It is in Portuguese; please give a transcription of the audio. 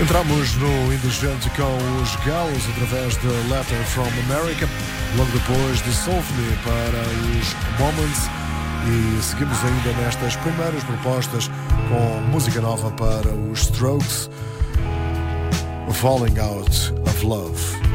Entramos no Indulgente com os Galos através de Letter from America, logo depois Dissolve Me para os Moments, e seguimos ainda nestas primeiras propostas com música nova para os Strokes, Falling Out of Love.